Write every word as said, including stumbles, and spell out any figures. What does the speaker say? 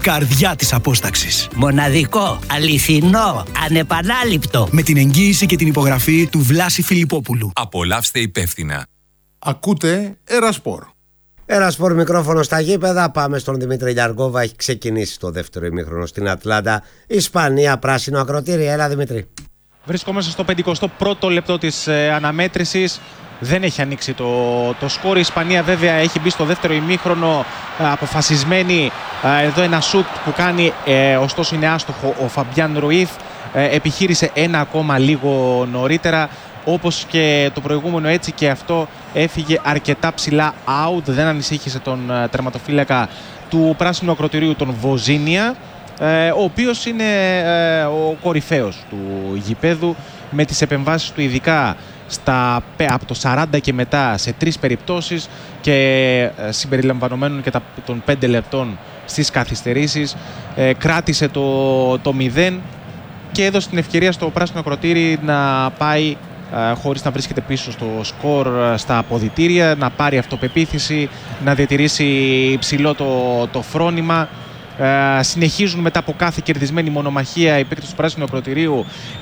καρδιά της απόσταξης. Μοναδικό, αληθινό, ανεπανάληπτο. Με την εγγύηση και την υπογραφή του Βλάση Φιλιππόπουλου. Απολαύστε υπεύθυνα. Ακούτε Ερασπορ. Ερασπορ, μικρόφωνο στα γήπεδα. Πάμε στον Δημήτρη Λιαργόβα. Έχει ξεκινήσει το δεύτερο ημίχρονο στην Ατλάντα. Ισπανία, πράσινο ακροτήρι. Έλα, Δημήτρη. Βρισκόμαστε στο πενηκοστό πρώτο λεπτό της ε, αναμέτρησης. Δεν έχει ανοίξει το, το σκορ. Η Ισπανία βέβαια έχει μπει στο δεύτερο ημίχρονο ε, αποφασισμένη. Ε, εδώ ένα σουτ που κάνει, ε, ωστόσο είναι άστοχο ο Φαμπιάν Ρουίθ. Ε, επιχείρησε ένα ακόμα λίγο νωρίτερα. Όπως και το προηγούμενο, έτσι και αυτό έφυγε αρκετά ψηλά out. Δεν ανησύχησε τον ε, τερματοφύλακα του πράσινου ακροτηρίου, τον Βοζίνια, ε, ο οποίος είναι ε, ο κορυφαίος του γηπέδου, με τις επεμβάσεις του ειδικά στα, από το σαράντα και μετά σε τρεις περιπτώσεις και ε, συμπεριλαμβανομένων και τα, των πέντε λεπτών στις καθυστερήσεις. Ε, κράτησε το, το μηδέν και έδωσε την ευκαιρία στο πράσινο ακροτήρι να πάει Uh, χωρίς να βρίσκεται πίσω στο σκορ, uh, στα αποδυτήρια, να πάρει αυτοπεποίθηση, να διατηρήσει υψηλό το, το φρόνημα. Uh, συνεχίζουν μετά από κάθε κερδισμένη μονομαχία οι παίκτες του πράσινου ακροτηρίου